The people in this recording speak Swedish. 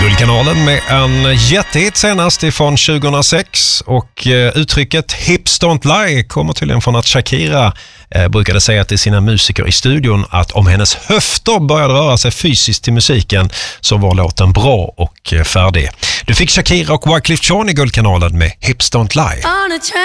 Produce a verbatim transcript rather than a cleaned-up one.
Guldkanalen med en jättehit senast ifrån tjugohundrasex och eh, uttrycket Hips Don't Lie kommer tydligen från att Shakira eh, brukade säga till sina musiker i studion att om hennes höfter började röra sig fysiskt till musiken så var låten bra och eh, färdig. Du fick Shakira och Wyclef Jean i Guldkanalen med Hips Don't Lie.